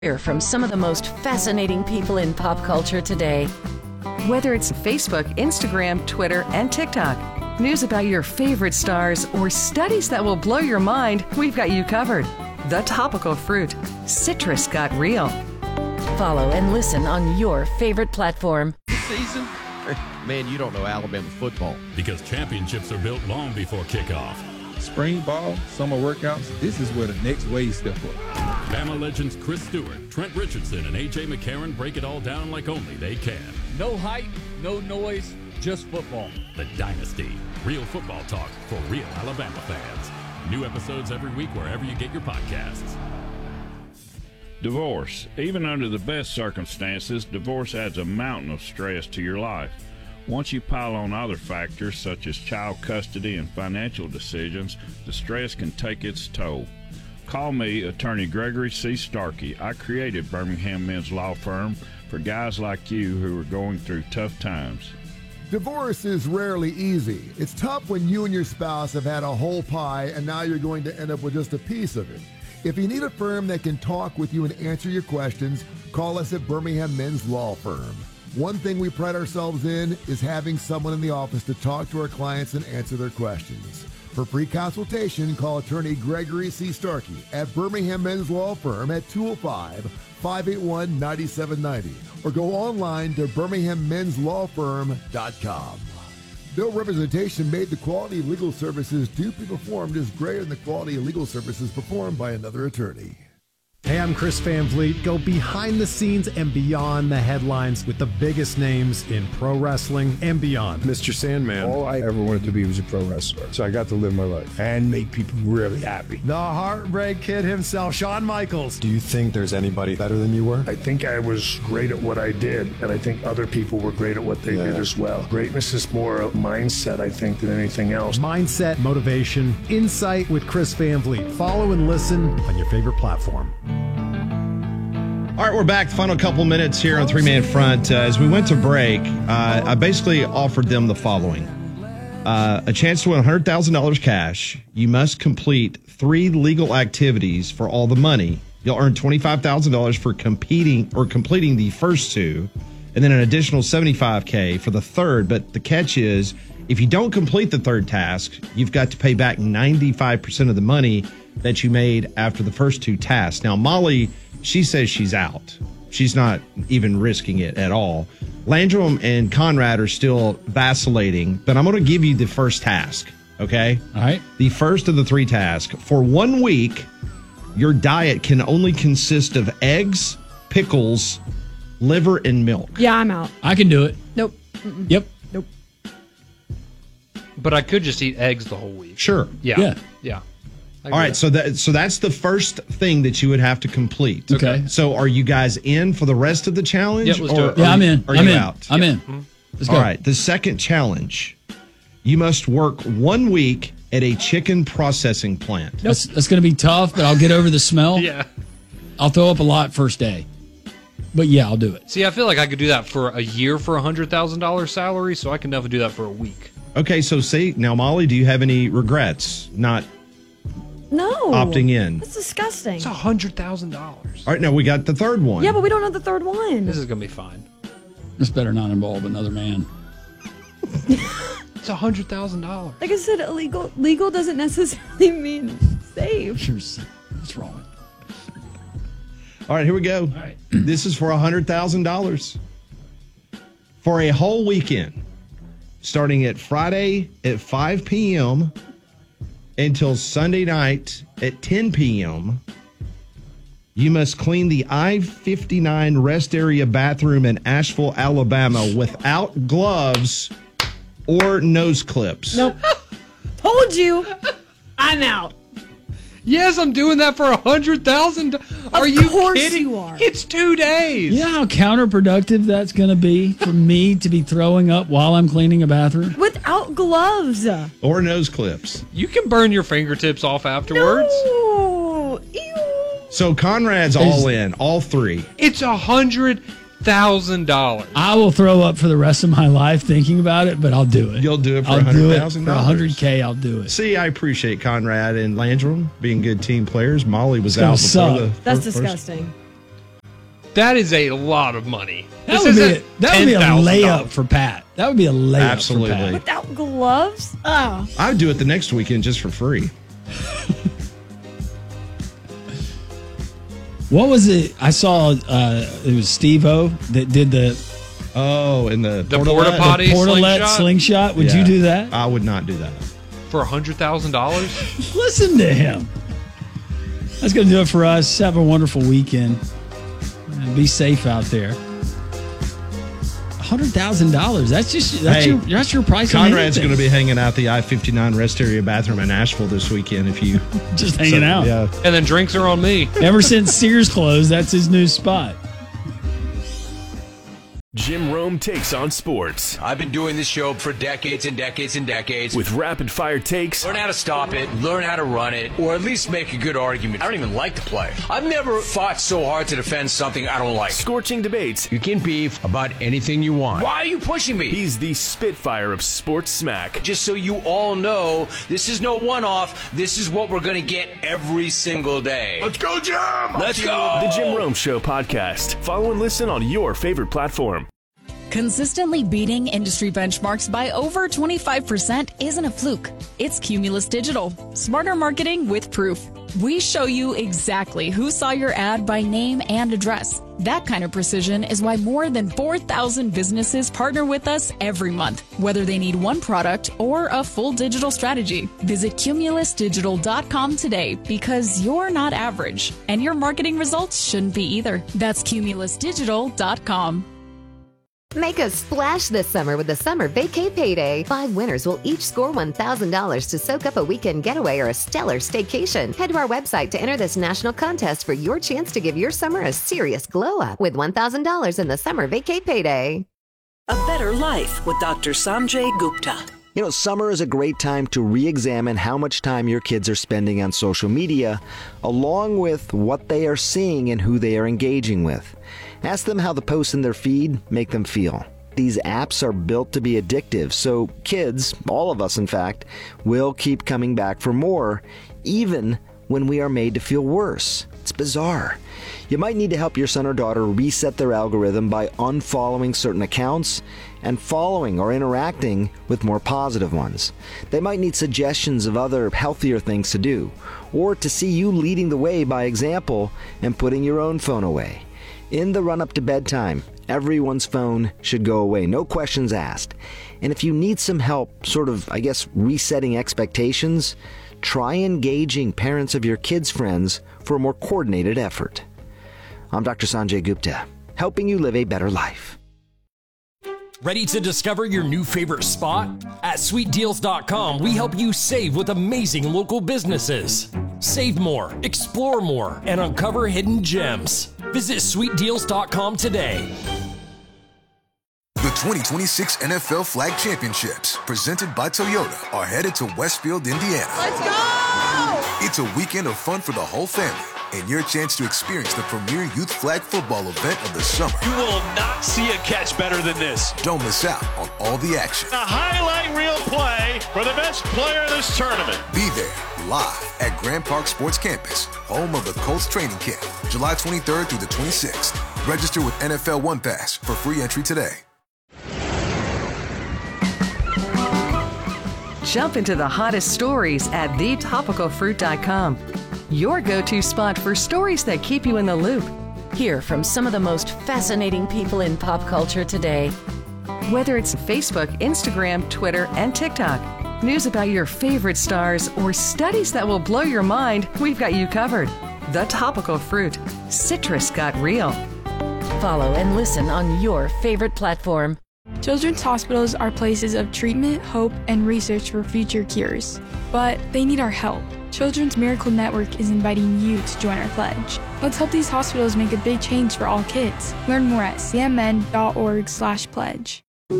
Hear from some of the most fascinating people in pop culture today. Whether it's Facebook, Instagram, Twitter, and TikTok, news about your favorite stars, or studies that will blow your mind, we've got you covered. The Topical Fruit. Citrus got real. Follow and listen on your favorite platform. Season? Man, you don't know Alabama football. Because championships are built long before kickoff. Spring ball, summer workouts, this is where the next wave step up. Bama legends Chris Stewart, Trent Richardson, and A.J. McCarron break it all down like only they can. No hype, no noise, just football. The Dynasty. Real football talk for real Alabama fans. New episodes every week wherever you get your podcasts. Divorce. Even under the best circumstances, divorce adds a mountain of stress to your life. Once you pile on other factors such as child custody and financial decisions, the stress can take its toll. Call me, Attorney Gregory C. Starkey. I created Birmingham Men's Law Firm for guys like you who are going through tough times. Divorce is rarely easy. It's tough when you and your spouse have had a whole pie and now you're going to end up with just a piece of it. If you need a firm that can talk with you and answer your questions, call us at Birmingham Men's Law Firm. One thing we pride ourselves in is having someone in the office to talk to our clients and answer their questions. For free consultation, call Attorney Gregory C. Starkey at Birmingham Men's Law Firm at 205-581-9790 or go online to birminghammenslawfirm.com. No representation made. The quality of legal services duly performed is greater than the quality of legal services performed by another attorney. Hey, I'm Chris Van Vliet. Go behind the scenes and beyond the headlines with the biggest names in pro wrestling and beyond. Mr. Sandman. All I ever wanted to be was a pro wrestler. So I got to live my life and make people really happy. The Heartbreak Kid himself, Shawn Michaels. Do you think there's anybody better than you were? I think I was great at what I did, and I think other people were great at what they did as well. Greatness is more a mindset, I think, than anything else. Mindset, motivation, insight with Chris Van Vliet. Follow and listen on your favorite platform. All right, we're back. Final couple minutes here on Three Man Front. As we went to break, I basically offered them the following. A chance to win $100,000 cash. You must complete 3 legal activities for all the money. You'll earn $25,000 for completing the first 2, and then an additional $75K for the third. But the catch is, if you don't complete the third task, you've got to pay back 95% of the money that you made after the first 2 tasks. Now, Molly, she says she's out. She's not even risking it at all. Landrum and Conrad are still vacillating, but I'm going to give you the first task, okay? All right. The first of the 3 tasks. For 1 week, your diet can only consist of eggs, pickles, liver, and milk. Yeah, I'm out. I can do it. Nope. Yep. Nope. But I could just eat eggs the whole week. Sure. Yeah. All right, so that's the first thing that you would have to complete. Okay. So are you guys in for the rest of the challenge? Yep, let's do it. Yeah, I'm in. Are I'm you in. out? I'm in. Let's go. All right, the second challenge. You must work 1 week at a chicken processing plant. That's going to be tough, but I'll get over the smell. Yeah. I'll throw up a lot first day. But yeah, I'll do it. See, I feel like I could do that for a year for $100,000 salary, so I can definitely do that for a week. Okay, so see, now, Molly, do you have any regrets not opting in? That's disgusting. It's $100,000. All right, now we got the third one. Yeah, but we don't know the third one. This is going to be fine. This better not involve another man. It's $100,000. Like I said, illegal. Legal doesn't necessarily mean safe. What's wrong? All right, here we go. All right. This is for $100,000 for a whole weekend, starting at Friday at 5 p.m. until Sunday night at 10 p.m. You must clean the I-59 rest area bathroom in Asheville, Alabama without gloves or nose clips. Nope. Told you. I'm out. Yes, I'm doing that for $100,000. Are you kidding? You are. It's 2 days. You know how counterproductive that's going to be for me to be throwing up while I'm cleaning a bathroom? Without gloves. Or nose clips. You can burn your fingertips off afterwards. No. Ew. So Conrad's all in, all 3. It's $100,000. I will throw up for the rest of my life thinking about it, but I'll do it. You'll do it for $100,000. $100,000. For $100K, I'll do it. See, I appreciate Conrad and Landrum being good team players. Molly was gonna out before suck. the That's first. disgusting. That is a lot of money. That would be a layup for Pat. That would be a layup Absolutely. for Pat. Without gloves? Oh. I would do it the next weekend just for free. What was it? I saw it was Steve-O that did the in the porta potty slingshot. Would you do that? I would not do that. For $100,000? Listen to him. That's going to do it for us. Have a wonderful weekend. And be safe out there. $100,000. That's your price. Conrad's going to be hanging out the I-59 rest area bathroom in Nashville this weekend. If you just hanging out, yeah. And then drinks are on me. Ever since Sears closed, that's his new spot. Jim Rome takes on sports. I've been doing this show for decades and decades and decades. With rapid-fire takes. Learn how to stop it, learn how to run it, or at least make a good argument. I don't even like to play. I've never fought so hard to defend something I don't like. Scorching debates. You can beef about anything you want. Why are you pushing me? He's the Spitfire of sports smack. Just so you all know, this is no one-off. This is what we're going to get every single day. Let's go, Jim! Let's go! The Jim Rome Show podcast. Follow and listen on your favorite platform. Consistently beating industry benchmarks by over 25% isn't a fluke. It's Cumulus Digital. Smarter marketing with proof. We show you exactly who saw your ad by name and address. That kind of precision is why more than 4,000 businesses partner with us every month, whether they need one product or a full digital strategy. Visit cumulusdigital.com today because you're not average, and your marketing results shouldn't be either. That's cumulusdigital.com. Make a splash this summer with the Summer Vacay Payday. 5 winners will each score $1,000 to soak up a weekend getaway or a stellar staycation. Head to our website to enter this national contest for your chance to give your summer a serious glow-up with $1,000 in the Summer Vacay Payday. A Better Life with Dr. Sanjay Gupta. You know, summer is a great time to re-examine how much time your kids are spending on social media, along with what they are seeing and who they are engaging with. Ask them how the posts in their feed make them feel. These apps are built to be addictive, so kids, all of us in fact, will keep coming back for more, even when we are made to feel worse. It's bizarre. You might need to help your son or daughter reset their algorithm by unfollowing certain accounts and following or interacting with more positive ones. They might need suggestions of other healthier things to do, or to see you leading the way by example and putting your own phone away. In the run-up to bedtime, everyone's phone should go away, no questions asked. And if you need some help, resetting expectations, try engaging parents of your kids' friends for a more coordinated effort. I'm Dr. Sanjay Gupta, helping you live a better life. Ready to discover your new favorite spot? At SweetDeals.com, we help you save with amazing local businesses. Save more, explore more, and uncover hidden gems. Visit SweetDeals.com today. The 2026 NFL Flag Championships, presented by Toyota, are headed to Westfield, Indiana. Let's go! It's a weekend of fun for the whole family, and your chance to experience the premier youth flag football event of the summer. You will not see a catch better than this. Don't miss out on all the action. A highlight reel play for the best player in this tournament. Be there, live at Grand Park Sports Campus, home of the Colts training camp, July 23rd through the 26th. Register with NFL One Pass for free entry today. Jump into the hottest stories at thetopicalfruit.com. Your go-to spot for stories that keep you in the loop. Hear from some of the most fascinating people in pop culture today. Whether it's Facebook, Instagram, Twitter, and TikTok, news about your favorite stars, or studies that will blow your mind, we've got you covered. The Topical Fruit. Citrus got real. Follow and listen on your favorite platform. Children's hospitals are places of treatment, hope, and research for future cures. But they need our help. Children's Miracle Network is inviting you to join our pledge. Let's help these hospitals make a big change for all kids. Learn more at cmn.org/pledge.